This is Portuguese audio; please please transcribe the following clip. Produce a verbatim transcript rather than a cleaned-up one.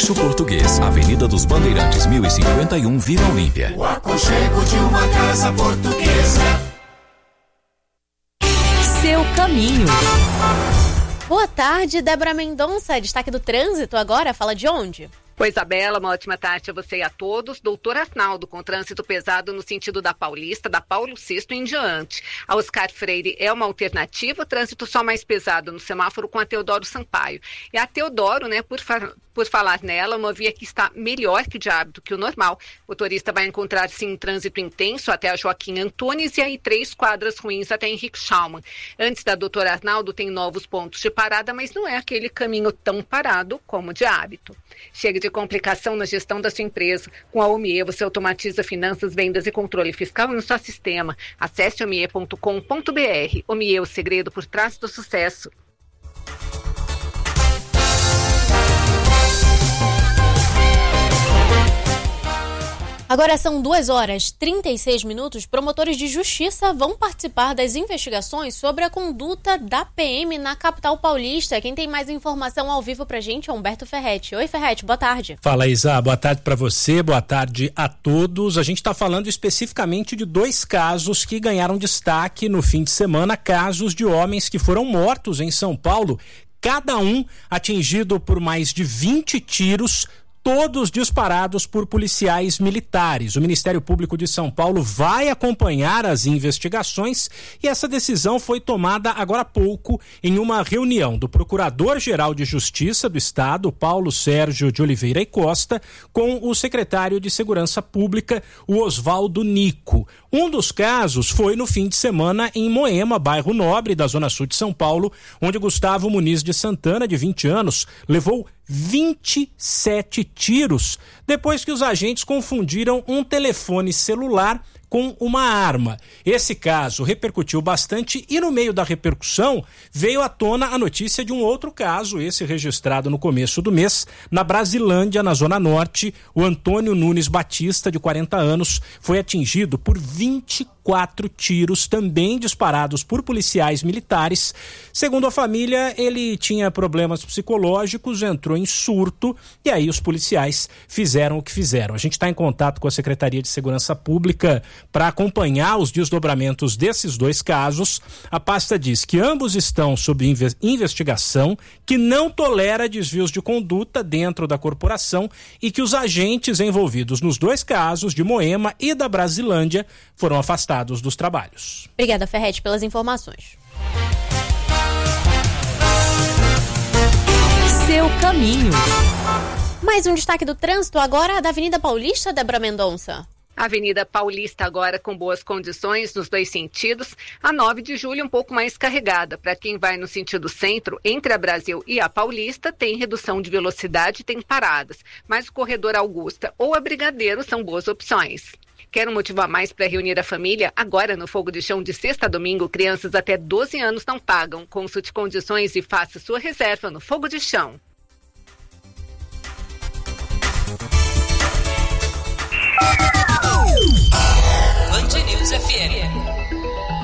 Edifício Português, Avenida dos Bandeirantes, mil e cinquenta e um, Vila Olímpia. O aconchego de uma casa portuguesa. Seu caminho. Boa tarde, Débora Mendonça. Destaque do trânsito agora, fala de onde? Pois, Isabela, uma ótima tarde a você e a todos. Doutor Arnaldo, com trânsito pesado no sentido da Paulista, da Paulo sexto em diante. A Oscar Freire é uma alternativa, trânsito só mais pesado no semáforo com a Teodoro Sampaio. E a Teodoro, né, por, fa- por falar nela, uma via que está melhor que de hábito que o normal. O motorista vai encontrar, sim, um trânsito intenso até a Joaquim Antunes e aí três quadras ruins até Henrique Schaumann. Antes da Doutor Arnaldo tem novos pontos de parada, mas não é aquele caminho tão parado como de hábito. Chega de complicação na gestão da sua empresa. Com a Omie, você automatiza finanças, vendas e controle fiscal no seu sistema. Acesse omie ponto com ponto b r. Omie, o segredo por trás do sucesso. Agora são duas horas e trinta e seis minutos. Promotores de justiça vão participar das investigações sobre a conduta da P M na capital paulista. Quem tem mais informação ao vivo pra gente é Humberto Ferretti. Oi, Ferretti, boa tarde. Fala, Isa, boa tarde pra você, boa tarde a todos. A gente tá falando especificamente de dois casos que ganharam destaque no fim de semana, casos de homens que foram mortos em São Paulo, cada um atingido por mais de vinte tiros, todos disparados por policiais militares. O Ministério Público de São Paulo vai acompanhar as investigações e essa decisão foi tomada agora há pouco em uma reunião do Procurador-Geral de Justiça do Estado, Paulo Sérgio de Oliveira e Costa, com o secretário de Segurança Pública, o Oswaldo Nico. Um dos casos foi no fim de semana em Moema, bairro Nobre da Zona Sul de São Paulo, onde Gustavo Muniz de Santana, de vinte anos, levou vinte e sete tiros depois que os agentes confundiram um telefone celular com uma arma. Esse caso repercutiu bastante e no meio da repercussão veio à tona a notícia de um outro caso, esse registrado no começo do mês, na Brasilândia, na Zona Norte. O Antônio Nunes Batista, de quarenta anos, foi atingido por vinte e quatro tiros, também disparados por policiais militares. Segundo a família, ele tinha problemas psicológicos, entrou em surto e aí os policiais fizeram o que fizeram. A gente está em contato com a Secretaria de Segurança Pública para acompanhar os desdobramentos desses dois casos. A pasta diz que ambos estão sob investigação, que não tolera desvios de conduta dentro da corporação e que os agentes envolvidos nos dois casos, de Moema e da Brasilândia, foram afastados dos trabalhos. Obrigada, Ferretti, pelas informações. Seu caminho. Mais um destaque do trânsito agora da Avenida Paulista, Débora Mendonça. Avenida Paulista agora com boas condições nos dois sentidos. A nove de julho um pouco mais carregada. Para quem vai no sentido centro, entre a Brasil e a Paulista, tem redução de velocidade e tem paradas. Mas o corredor Augusta ou a Brigadeiro são boas opções. Quer um motivo a mais para reunir a família? Agora no Fogo de Chão de sexta a domingo, crianças até doze anos não pagam. Consulte condições e faça sua reserva no Fogo de Chão. Band News F M.